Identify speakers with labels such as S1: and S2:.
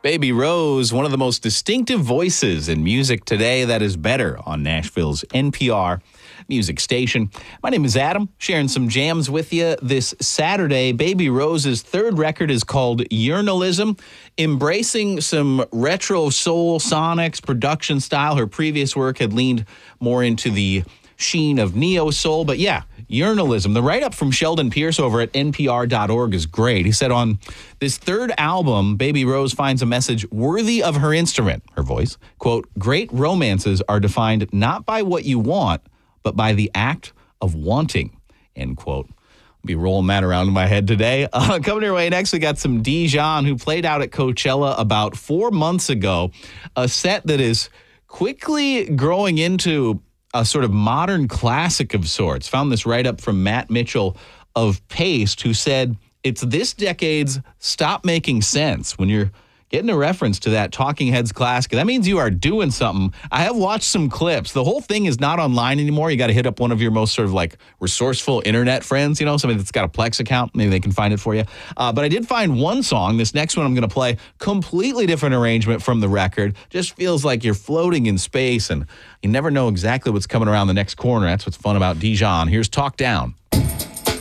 S1: Baby Rose, one of the most distinctive voices in music today that is better on Nashville's NPR music station. My name is Adam, sharing some jams with you this Saturday. Baby Rose's third record is called Yearnalism, embracing some retro soul sonics production style. Her previous work had leaned more into the sheen of neo-soul, but yeah, Yearnalism. The write-up from Sheldon Pierce over at NPR.org is great. He said on this third album, Baby Rose finds a message worthy of her instrument, her voice. Quote, great romances are defined not by what you want, but by the act of wanting, end quote. I'll be rolling that around in my head today. Coming your way next, we got some Dijon, who played out at Coachella about 4 months ago, a set that is quickly growing into a sort of modern classic of sorts. Found this write-up from Matt Mitchell of Paste, who said, it's this decade's Stop Making Sense. When you're getting a reference to that Talking Heads classic, that means you are doing something. I have watched some clips. The whole thing is not online anymore. You got to hit up one of your most sort of like resourceful internet friends, you know, somebody that's got a Plex account. Maybe they can find it for you. But I did find one song. This next one I'm going to play, completely different arrangement from the record. Just feels like you're floating in space and you never know exactly what's coming around the next corner. That's what's fun about Dijon. Here's Talk Down.